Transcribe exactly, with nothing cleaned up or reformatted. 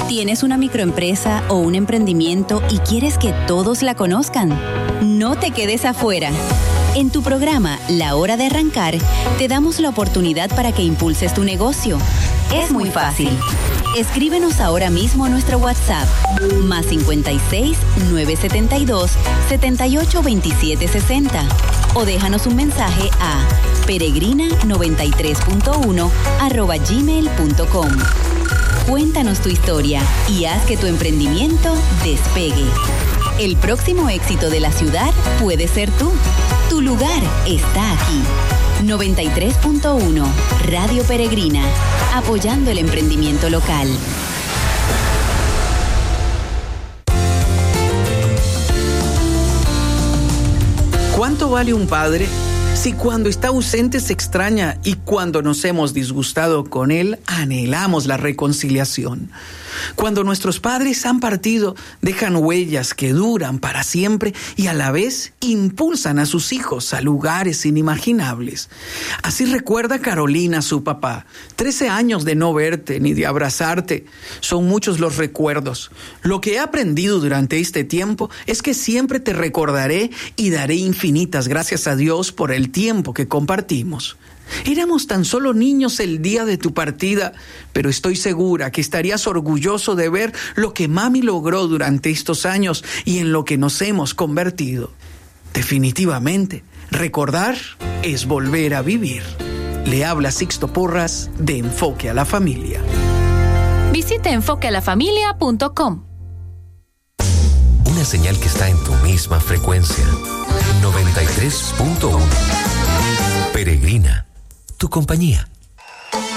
¿Tienes una microempresa o un emprendimiento y quieres que todos la conozcan? No te quedes afuera. En tu programa La Hora de Arrancar, te damos la oportunidad para que impulses tu negocio. Es muy fácil. Escríbenos ahora mismo a nuestro WhatsApp, más cincuenta y seis, novecientos setenta y dos, setenta y ocho, veintisiete sesenta, o déjanos un mensaje a peregrina noventa y tres punto uno arroba gmail punto com. Cuéntanos tu historia y haz que tu emprendimiento despegue. El próximo éxito de la ciudad puede ser tú. Tu lugar está aquí. noventa y tres punto uno Radio Peregrina, apoyando el emprendimiento local. ¿Cuánto vale un padre? Si cuando está ausente se extraña y cuando nos hemos disgustado con él, anhelamos la reconciliación. Cuando nuestros padres han partido, dejan huellas que duran para siempre y a la vez impulsan a sus hijos a lugares inimaginables. Así recuerda Carolina a su papá. Trece años de no verte ni de abrazarte. Son muchos los recuerdos. Lo que he aprendido durante este tiempo es que siempre te recordaré y daré infinitas gracias a Dios por el tiempo que compartimos. Éramos tan solo niños el día de tu partida, pero estoy segura que estarías orgulloso de ver lo que mami logró durante estos años y en lo que nos hemos convertido. Definitivamente, recordar es volver a vivir. Le habla Sixto Porras de Enfoque a la Familia. Visite enfoque a la familia punto com. Una señal que está en tu misma frecuencia. noventa y tres punto uno. Peregrina, tu compañía.